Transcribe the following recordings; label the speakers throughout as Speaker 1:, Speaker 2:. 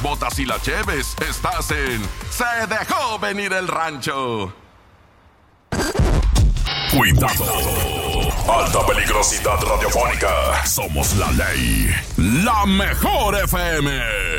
Speaker 1: botas y la cheves, estás en Se Dejó Venir el Rancho. Cuidado. Alta peligrosidad radiofónica. Somos la ley. La mejor FM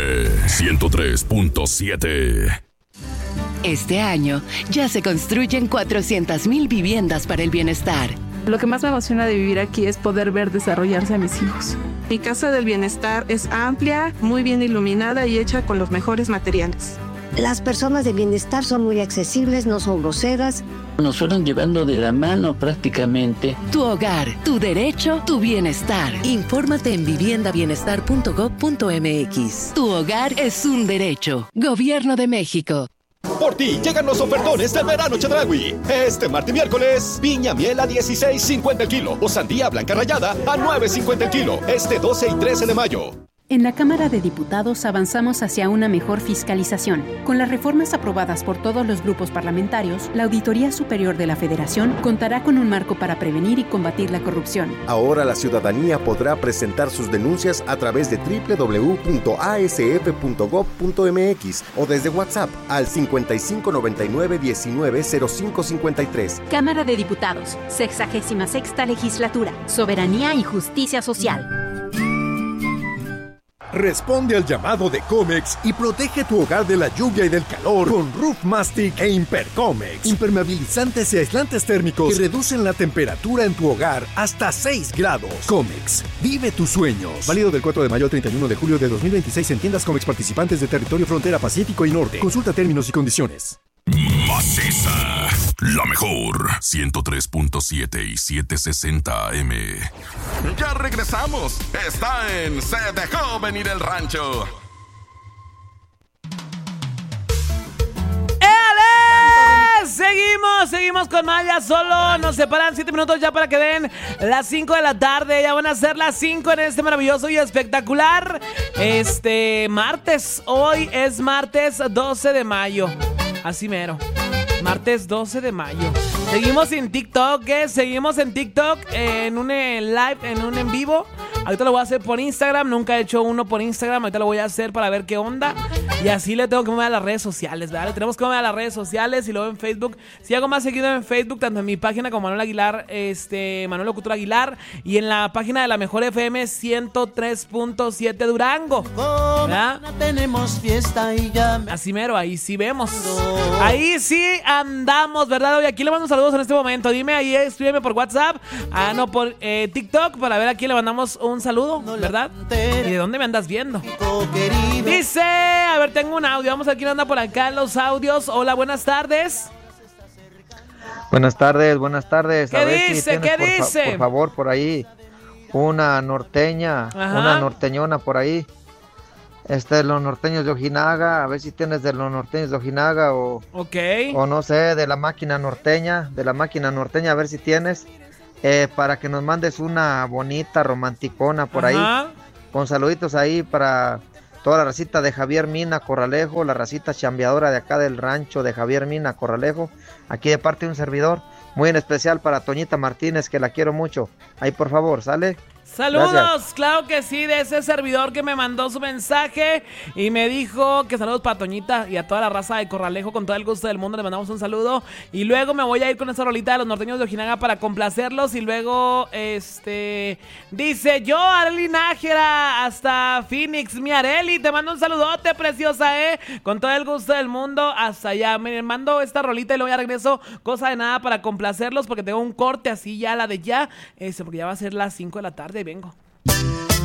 Speaker 1: 103.7.
Speaker 2: Este año ya se construyen 400,000 viviendas para el bienestar.
Speaker 3: Lo que más me emociona de vivir aquí es poder ver desarrollarse a mis hijos. Mi casa del bienestar es amplia, muy bien iluminada y hecha con los mejores materiales.
Speaker 4: Las personas de bienestar son muy accesibles, no son groseras.
Speaker 5: Nos fueron llevando de la mano prácticamente.
Speaker 2: Tu hogar, tu derecho, tu bienestar. Infórmate en viviendabienestar.gov.mx. Tu hogar es un derecho. Gobierno de México.
Speaker 6: Por ti llegan los ofertones del verano Chedraui. Este martes y miércoles, piña miel a $16.50 el kilo o sandía blanca rallada a $9.50 el kilo. 12 y 13 de mayo.
Speaker 7: En la Cámara de Diputados avanzamos hacia una mejor fiscalización. Con las reformas aprobadas por todos los grupos parlamentarios, la Auditoría Superior de la Federación contará con un marco para prevenir y combatir la corrupción.
Speaker 8: Ahora la ciudadanía podrá presentar sus denuncias a través de www.asf.gov.mx o desde WhatsApp al 5599-190553.
Speaker 7: Cámara de Diputados, 66ª Legislatura, Soberanía y Justicia Social.
Speaker 9: Responde al llamado de Comex y protege tu hogar de la lluvia y del calor con Roof Mastic e Impercomex. Impermeabilizantes y aislantes térmicos que reducen la temperatura en tu hogar hasta 6 grados. Comex, vive tus sueños. Válido del 4 de mayo al 31 de julio de 2026 en tiendas Comex participantes de territorio frontera Pacífico y Norte. Consulta términos y condiciones.
Speaker 1: Maciza, la mejor 103.7 y 760 AM. Ya regresamos. Está en Se Dejó Venir el Rancho.
Speaker 10: Seguimos con más. Ya solo nos separan 7 minutos ya para que den las 5 de la tarde. Ya van a ser las 5 en este maravilloso y espectacular martes. Hoy es martes 12 de mayo. Así mero. Martes 12 de mayo. Seguimos en TikTok, seguimos en TikTok en un live, en un en vivo. Ahorita lo voy a hacer por Instagram. Nunca he hecho uno por Instagram. Ahorita lo voy a hacer para ver qué onda. Y así le tengo que mover a las redes sociales, ¿verdad? Le tenemos que mover a las redes sociales y luego en Facebook. Si hago más seguido en Facebook, tanto en mi página como Manuel Aguilar, Manuel Locutor Aguilar, y en la página de la Mejor FM 103.7 Durango, ¿verdad?
Speaker 11: Tenemos fiesta y ya
Speaker 10: así mero, ahí sí vemos. Ahí sí andamos, ¿verdad? Oye, aquí le mando saludos en este momento. Dime ahí, escríbeme por WhatsApp, por TikTok, para ver a quién le mandamos un saludo, ¿verdad? ¿Y de dónde me andas viendo? Dice, a ver, tengo un audio. Vamos a ver quién anda por acá en los audios. Hola, buenas tardes.
Speaker 12: Buenas tardes.
Speaker 10: ¿Qué dice? ¿Qué dice?
Speaker 12: Por favor, por ahí, una norteña, una norteñona por ahí. Los norteños de Ojinaga, a ver si tienes de los norteños de Ojinaga o no sé, de la máquina norteña, a ver si tienes, para que nos mandes una bonita romanticona por ahí, con saluditos ahí para toda la racita de Javier Mina Corralejo, la racita chambeadora de acá del rancho de Javier Mina Corralejo, aquí de parte de un servidor, muy en especial para Toñita Martínez, que la quiero mucho, ahí por favor, ¿sale?
Speaker 10: Saludos,
Speaker 12: gracias.
Speaker 10: Claro que sí, de ese servidor que me mandó su mensaje y me dijo que saludos para Toñita y a toda la raza de Corralejo, con todo el gusto del mundo le mandamos un saludo. Y luego me voy a ir con esa rolita de los norteños de Ojinaga para complacerlos. Y luego, dice yo, Arely Nájera, hasta Phoenix, mi Arely, te mando un saludote, preciosa, con todo el gusto del mundo, hasta allá. Me mando esta rolita y luego ya regreso, cosa de nada, para complacerlos, porque tengo un corte así ya, la de ya, porque ya va a ser las 5 de la tarde y vengo.